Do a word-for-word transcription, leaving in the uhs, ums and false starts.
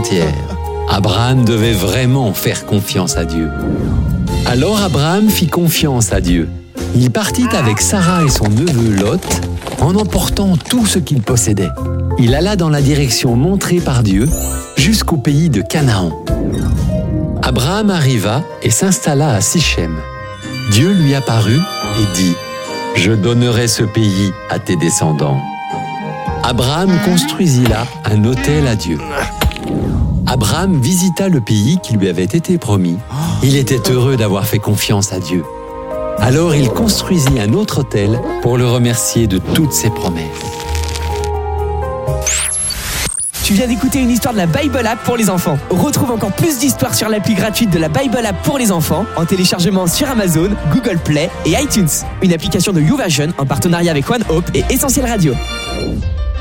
entière. Abraham devait vraiment faire confiance à Dieu. Alors Abraham fit confiance à Dieu. Il partit avec Sarah et son neveu Lot, en emportant tout ce qu'il possédait. Il alla dans la direction montrée par Dieu, jusqu'au pays de Canaan. Abraham arriva et s'installa à Sichem. Dieu lui apparut et dit « Je donnerai ce pays à tes descendants. » Abraham construisit là un autel à Dieu. Abraham visita le pays qui lui avait été promis. Il était heureux d'avoir fait confiance à Dieu. Alors il construisit un autre autel pour le remercier de toutes ses promesses. Tu viens d'écouter une histoire de la Bible App pour les enfants. Retrouve encore plus d'histoires sur l'appli gratuite de la Bible App pour les enfants en téléchargement sur Amazon, Google Play et iTunes. Une application de YouVersion en partenariat avec One Hope et Essentiel Radio.